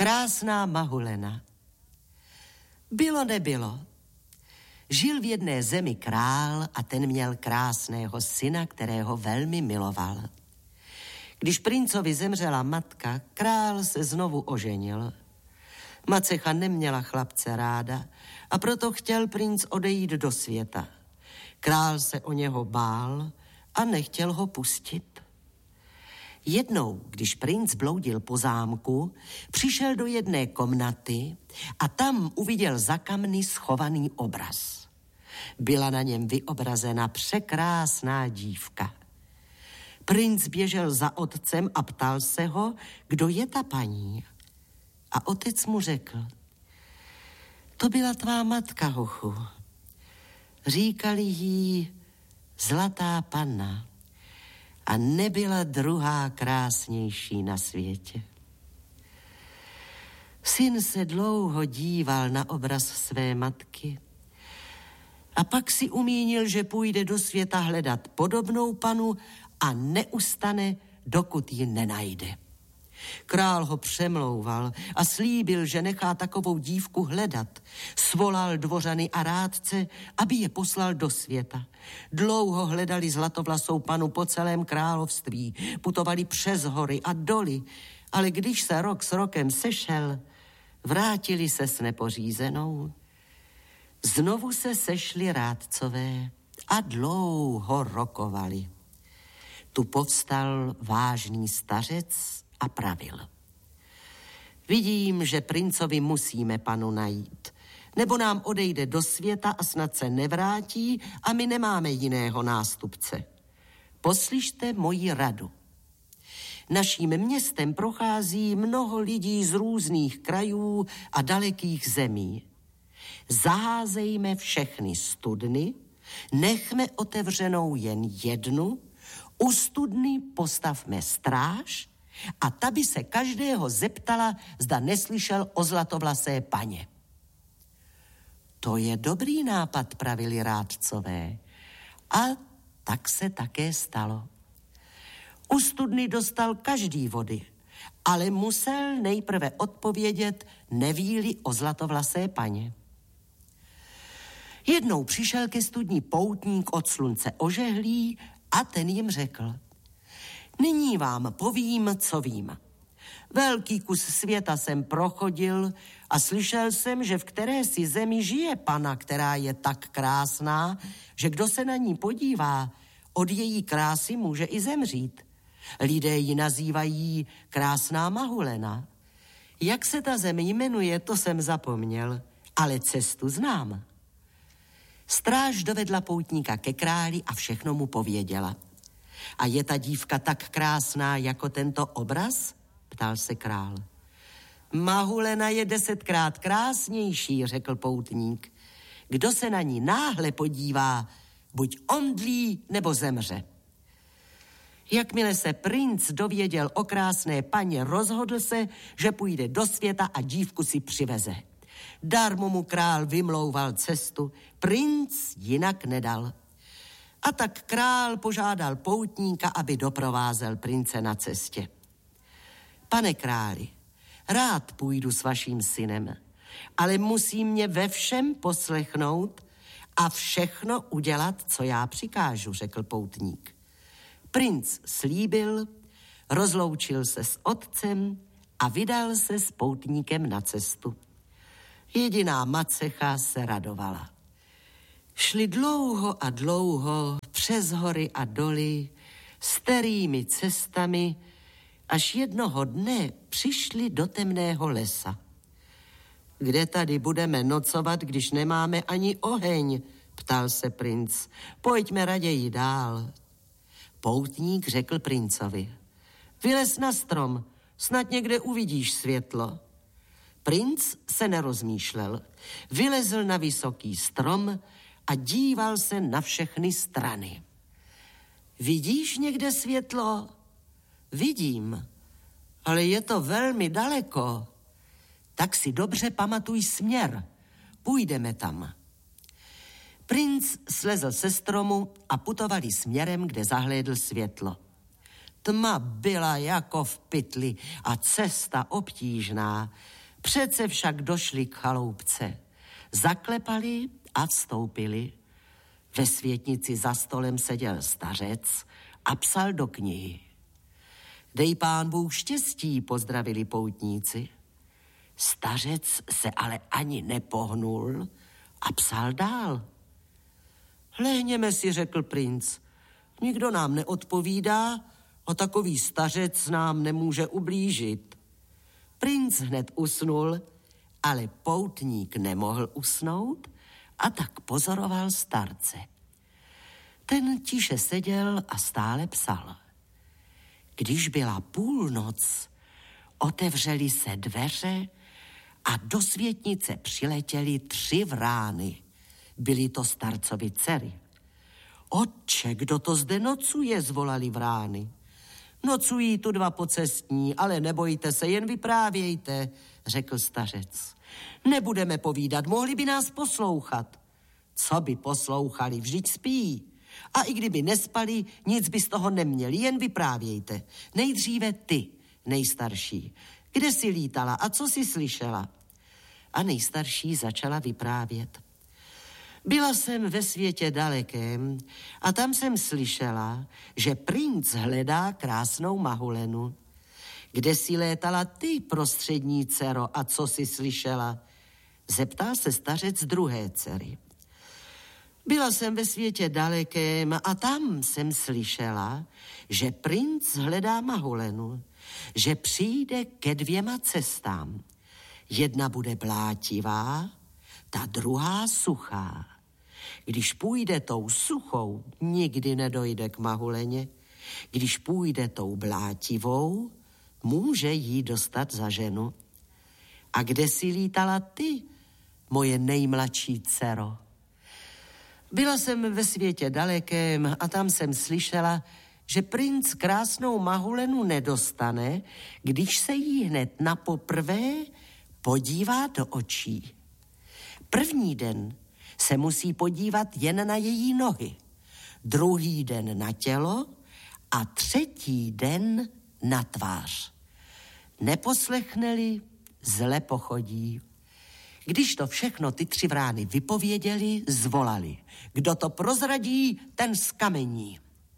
Krásná Mahulena. Bylo nebylo. Žil v jedné zemi král a ten měl krásného syna, kterého velmi miloval. Když princovi zemřela matka, král se znovu oženil. Macecha neměla chlapce ráda a proto chtěl princ odejít do světa. Král se o něho bál a nechtěl ho pustit. Jednou, když princ bloudil po zámku, přišel do jedné komnaty a tam uviděl za kamny schovaný obraz. Byla na něm vyobrazena překrásná dívka. Princ běžel za otcem a ptal se ho, kdo je ta paní. A otec mu řekl: to byla tvá matka, hochu. Říkali jí Zlatá panna a nebyla druhá krásnější na světě. Syn se dlouho díval na obraz své matky a pak si umínil, že půjde do světa hledat podobnou panu a neustane, dokud ji nenajde. Král ho přemlouval a slíbil, že nechá takovou dívku hledat. Svolal dvořany a rádce, aby je poslal do světa. Dlouho hledali zlatovlasou panu po celém království, putovali přes hory a doly, ale když se rok s rokem sešel, vrátili se s nepořízenou. Znovu se sešli rádcové a dlouho rokovali. Tu povstal vážný stařec a pravil: vidím, že princovi musíme panu najít, nebo nám odejde do světa a snad se nevrátí a my nemáme jiného nástupce. Poslyšte moji radu. Naším městem prochází mnoho lidí z různých krajů a dalekých zemí. Zaházejme všechny studny, nechme otevřenou jen jednu, u studny postavme stráž a ta by se každého zeptala, zda neslyšel o zlatovlasé paně. To je dobrý nápad, pravili rádcové. A tak se také stalo. U studny dostal každý vody, ale musel nejprve odpovědět, neví-li o zlatovlasé paně. Jednou přišel ke studni poutník od slunce ožehlý a ten jim řekl: nyní vám povím, co vím. Velký kus světa jsem prochodil a slyšel jsem, že v které si zemi žije pana, která je tak krásná, že kdo se na ní podívá, od její krásy může i zemřít. Lidé ji nazývají krásná Mahulena. Jak se ta zem jmenuje, to jsem zapomněl, ale cestu znám. Stráž dovedla poutníka ke králi a všechno mu pověděla. A je ta dívka tak krásná jako tento obraz? Ptal se král. Mahulena je 10krát krásnější, řekl poutník. Kdo se na ní náhle podívá, buď omdlí nebo zemře. Jakmile se princ dověděl o krásné paně, rozhodl se, že půjde do světa a dívku si přiveze. Darmo mu král vymlouval cestu, princ jinak nedal. A tak král požádal poutníka, aby doprovázel prince na cestě. Pane králi, rád půjdu s vaším synem, ale musí mě ve všem poslechnout a všechno udělat, co já přikážu, řekl poutník. Princ slíbil, rozloučil se s otcem a vydal se s poutníkem na cestu. Jediná macecha se radovala. Šli dlouho a dlouho přes hory a doly, starými cestami, až jednoho dne přišli do temného lesa. Kde tady budeme nocovat, když nemáme ani oheň? Ptal se princ. Pojďme raději dál. Poutník řekl princovi. Vylez na strom, snad někde uvidíš světlo. Princ se nerozmýšlel. Vylezl na vysoký strom a díval se na všechny strany. Vidíš někde světlo? Vidím, ale je to velmi daleko. Tak si dobře pamatuj směr. Půjdeme tam. Princ slezl se stromu a putovali směrem, kde zahlédl světlo. Tma byla jako v pytli a cesta obtížná. Přece však došli k chaloupce. Zaklepali a vstoupili. Ve světnici za stolem seděl stařec a psal do knihy. Dej pán Bůh štěstí, pozdravili poutníci. Stařec se ale ani nepohnul a psal dál. Lehněme si, řekl princ. Nikdo nám neodpovídá a takový stařec nám nemůže ublížit. Princ hned usnul, ale poutník nemohl usnout a tak pozoroval starce. Ten tiše seděl a stále psal. Když byla půlnoc, otevřely se dveře a do světnice přiletěly 3 vrány. Byly to starcovi dcery. Otče, kdo to zde nocuje, zvolali vrány. Nocují tu 2 pocestní, ale nebojte se, jen vyprávějte, řekl stařec. Nebudeme povídat, mohli by nás poslouchat. Co by poslouchali, vždyť spí. A i kdyby nespali, nic by z toho neměli, jen vyprávějte. Nejdříve ty, nejstarší. Kde jsi lítala a co jsi slyšela? A nejstarší začala vyprávět. Byla jsem ve světě dalekém a tam jsem slyšela, že princ hledá krásnou mahulenu. Kde jsi létala ty, prostřední dcero, a co jsi slyšela? Zeptal se stařec druhé dcery. Byla jsem ve světě dalekém a tam jsem slyšela, že princ hledá mahulenu, že přijde ke 2 cestám. Jedna bude blátivá, ta druhá suchá. Když půjde tou suchou, nikdy nedojde k mahuleně. Když půjde tou blátivou, může jí dostat za ženu. A kde jsi lítala ty, moje nejmladší dcero? Byla jsem ve světě dalekém a tam jsem slyšela, že princ krásnou mahulenu nedostane, když se jí hned napoprvé podívá do očí. První den se musí podívat jen na její nohy, druhý den na tělo a třetí den na tvář. Neposlechne-li, zle pochodí. Když to všechno ty 3 vrány vypověděli, zvolali. Kdo to prozradí, ten zkamení.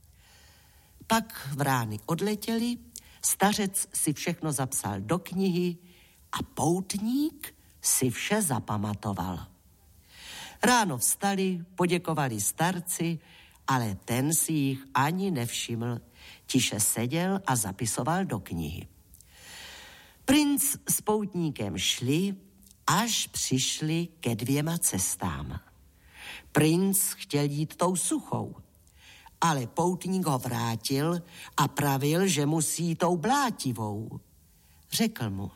Pak vrány odletěly, stařec si všechno zapsal do knihy a poutník si vše zapamatoval. Ráno vstali, poděkovali starci, ale ten si jich ani nevšiml. Tiše seděl a zapisoval do knihy. Princ s poutníkem šli, až přišli ke 2 cestám. Princ chtěl jít tou suchou, ale poutník ho vrátil a pravil, že musí tou blátivou. Řekl mu,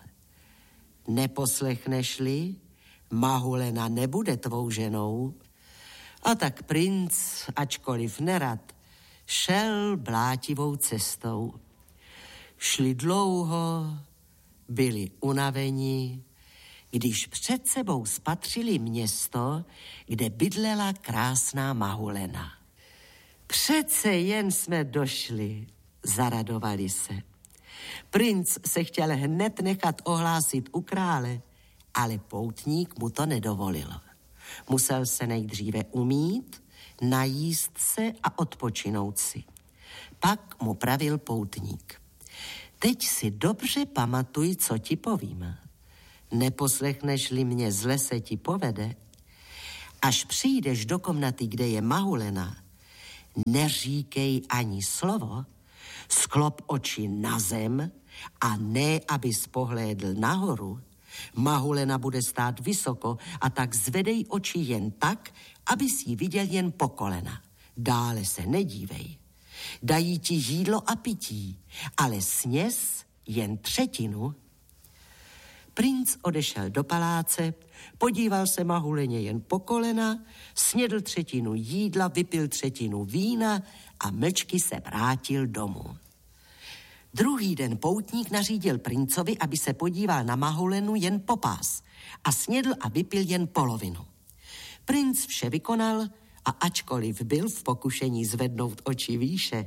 neposlechneš-li, mahulena nebude tvou ženou. A tak princ, ačkoliv nerad, šel blátivou cestou. Šli dlouho, byli unaveni, když před sebou spatřili město, kde bydlela krásná mahulena. Přece jen jsme došli, zaradovali se. Princ se chtěl hned nechat ohlásit u krále, ale poutník mu to nedovolil. Musel se nejdříve umýt, najíst se a odpočinout si. Pak mu pravil poutník. Teď si dobře pamatuj, co ti povím. Neposlechneš-li mě, zle se ti povede. Až přijdeš do komnaty, kde je mahulena, neříkej ani slovo, sklop oči na zem a ne, abys pohlédl nahoru. Mahulena bude stát vysoko a tak zvedej oči jen tak, abys ji viděl jen po kolena. Dále se nedívej. Dají ti jídlo a pití, ale sněz jen 1/3. Princ odešel do paláce, podíval se mahuleně jen po kolena, snědl 1/3 jídla, vypil 1/3 vína a mlčky se vrátil domů. Druhý den poutník nařídil princovi, aby se podíval na mahulenu jen po pás a snědl a vypil jen polovinu. Princ vše vykonal a ačkoliv byl v pokušení zvednout oči výše,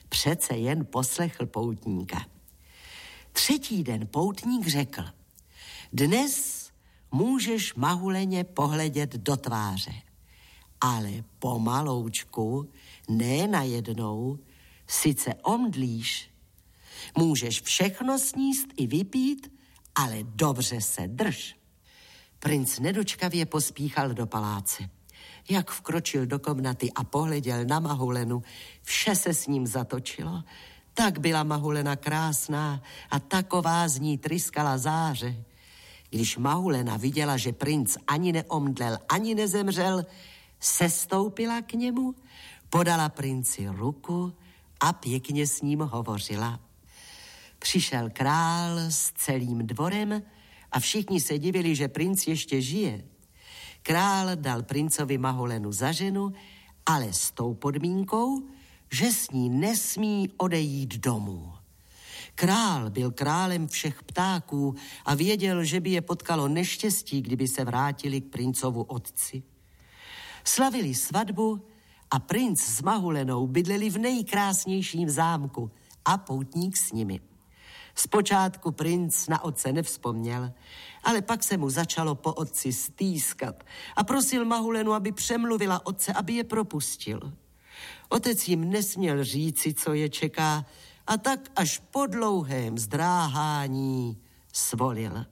Přece jen poslechl poutníka. Třetí den poutník řekl: dnes můžeš Mahuleně pohledět do tváře, ale pomaloučku, ne najednou, sice omdlíš. Můžeš všechno sníst i vypít, ale dobře se drž. Princ nedočkavě pospíchal do paláce. Jak vkročil do komnaty a pohleděl na Mahulenu, vše se s ním zatočilo. Tak byla Mahulena krásná a taková z ní tryskala záře. Když Mahulena viděla, že princ ani neomdlel, ani nezemřel, sestoupila k němu, podala princi ruku a pěkně s ním hovořila. Přišel král s celým dvorem a všichni se divili, že princ ještě žije. Král dal princovi Mahulenu za ženu, ale s tou podmínkou, že s ní nesmí odejít domů. Král byl králem všech ptáků a věděl, že by je potkalo neštěstí, kdyby se vrátili k princovu otci. Slavili svatbu a princ s Mahulenou bydleli v nejkrásnějším zámku a poutník s nimi. Zpočátku princ na otce nevzpomněl, ale pak se mu začalo po otci stýskat a prosil Mahulenu, aby přemluvila otce, aby je propustil. Otec jim nesměl říci, co je čeká, a tak až po dlouhém zdráhání svolil.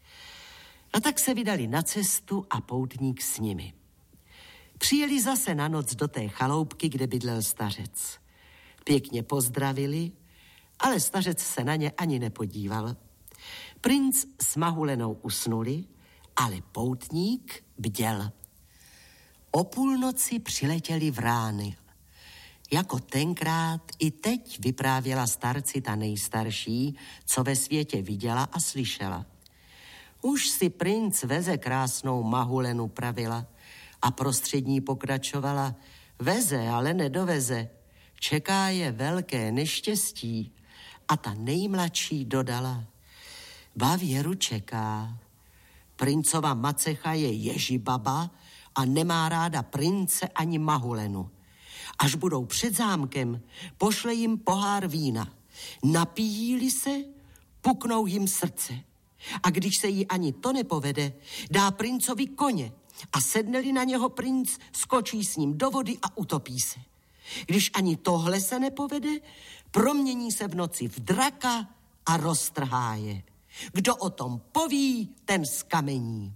A tak se vydali na cestu a poutník s nimi. Přijeli zase na noc do té chaloupky, kde bydlel stařec. Pěkně pozdravili, ale stařec se na ně ani nepodíval. Princ s Mahulenou usnuli, ale poutník bděl. O půlnoci přiletěli vrány. Jako tenkrát i teď vyprávěla starci ta nejstarší, co ve světě viděla a slyšela. Už si princ veze krásnou Mahulenu, pravila, a prostřední pokračovala. Veze, ale nedoveze. Čeká je velké neštěstí. A ta nejmladší dodala: ba věru čeká. Princova macecha je ježibaba a nemá ráda prince ani Mahulenu. Až budou před zámkem, pošle jim pohár vína. Napijí-li se, puknou jim srdce. A když se jí ani to nepovede, dá princovi koně a sedne-li na něho princ, skočí s ním do vody a utopí se. Když ani tohle se nepovede, promění se v noci v draka a roztrhá je. Kdo o tom poví, ten zkamení.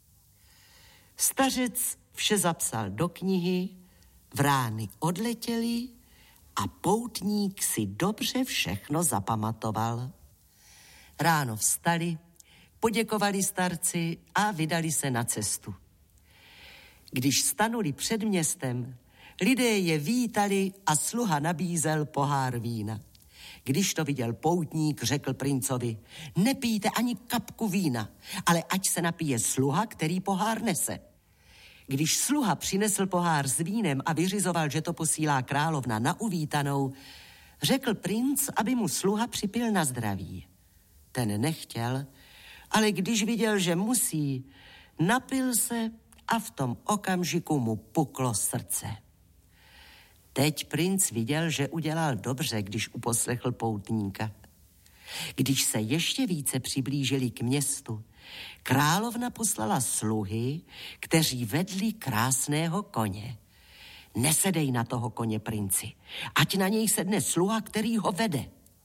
Stařec vše zapsal do knihy, vrány odletěly a poutník si dobře všechno zapamatoval. Ráno vstali, poděkovali starci a vydali se na cestu. Když stanuli před městem, lidé je vítali a sluha nabízel pohár vína. Když to viděl poutník, řekl princovi: nepijte ani kapku vína, ale ať se napije sluha, který pohár nese. Když sluha přinesl pohár s vínem a vyřizoval, že to posílá královna na uvítanou, řekl princ, aby mu sluha připil na zdraví. Ten nechtěl, ale když viděl, že musí, napil se a v tom okamžiku mu puklo srdce. Teď princ viděl, že udělal dobře, když uposlechl poutníka. Když se ještě více přiblížili k městu, královna poslala sluhy, kteří vedli krásného koně. Nesedej na toho koně, princi, ať na něj sedne sluha, který ho vede.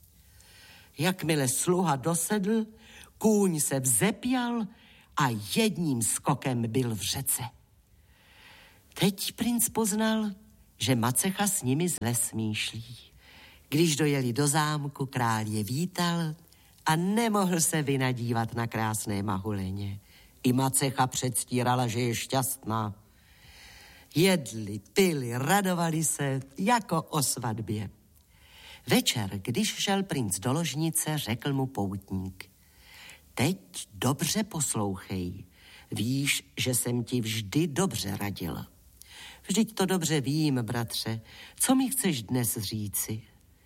Jakmile sluha dosedl, kůň se vzepěl a jedním skokem byl v řece. Teď princ poznal, že macecha s nimi zle smýšlí. Když dojeli do zámku, král je vítal a nemohl se vynadívat na krásné Mahuleně. I macecha předstírala, že je šťastná. Jedli, pili, radovali se jako o svatbě. Večer, když šel princ do ložnice, řekl mu poutník: teď dobře poslouchej. Víš, že jsem ti vždy dobře radil. Vždyť to dobře vím, bratře. Co mi chceš dnes říci?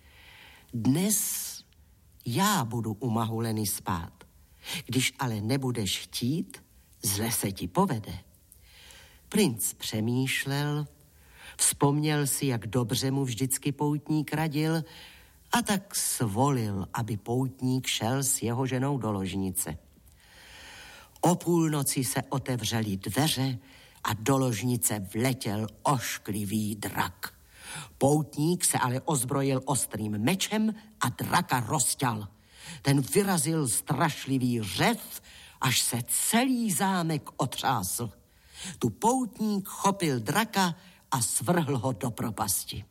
Dnes já budu u Mahuleny spát. Když ale nebudeš chtít, zle se ti povede. Princ přemýšlel, Vzpomněl si, jak dobře mu vždycky poutník radil, a tak svolil, aby poutník šel s jeho ženou do ložnice. O půlnoci se otevřely dveře a do ložnice vletěl ošklivý drak. Poutník se ale ozbrojil ostrým mečem a draka rozťal. Ten vyrazil strašlivý řev, až se celý zámek otřásl. Tu poutník chopil draka a svrhl ho do propasti.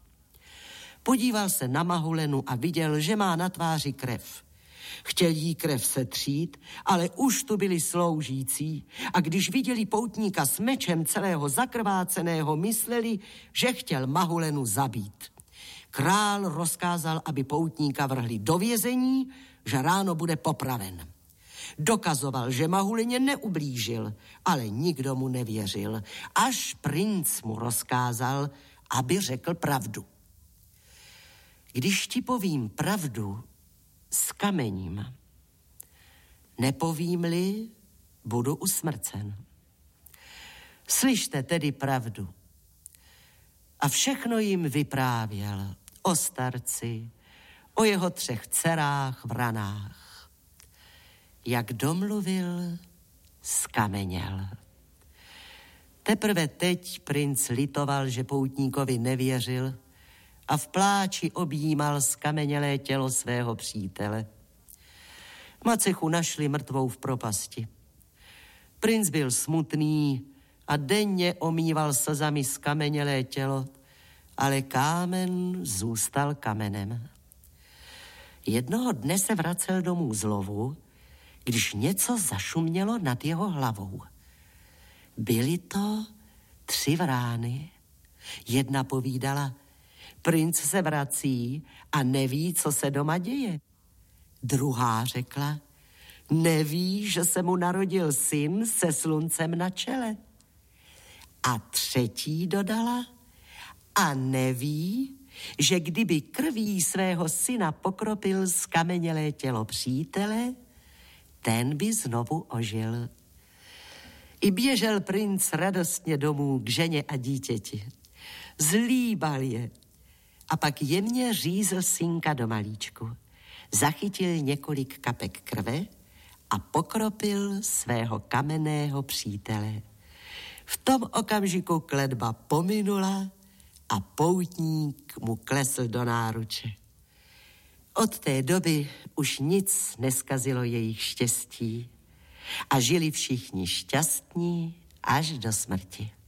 Podíval se na Mahulenu a viděl, že má na tváři krev. Chtěl jí krev setřít, ale už tu byli sloužící a když viděli poutníka s mečem celého zakrváceného, mysleli, že chtěl Mahulenu zabít. Král rozkázal, aby poutníka vrhli do vězení, že ráno bude popraven. Dokazoval, že Mahuleně neublížil, ale nikdo mu nevěřil, až princ mu rozkázal, aby řekl pravdu. Když ti povím pravdu, skamením. Nepovím-li, budu usmrcen. Slyšte tedy pravdu. A všechno jim vyprávěl o starci, o jeho 3 dcerách v ranách. Jak domluvil, skameněl. Teprve teď princ litoval, že poutníkovi nevěřil a v pláči objímal skamenělé tělo svého přítele. Macechu našli mrtvou v propasti. Princ byl smutný a denně omýval slzami skamenělé tělo, ale kámen zůstal kamenem. Jednoho dne se vracel domů z lovu, když něco zašumělo nad jeho hlavou. Byly to 3 vrány. Jedna povídala: princ se vrací a neví, co se doma děje. Druhá řekla: neví, že se mu narodil syn se sluncem na čele. A třetí dodala: a neví, že kdyby krví svého syna pokropil skamenělé tělo přítele, ten by znovu ožil. I běžel princ radostně domů k ženě a dítěti. Zlíbal je a pak jemně řízl synka do malíčku. Zachytil několik kapek krve a pokropil svého kamenného přítele. V tom okamžiku kletba pominula a poutník mu klesl do náruče. Od té doby už nic neskazilo jejich štěstí a žili všichni šťastní až do smrti.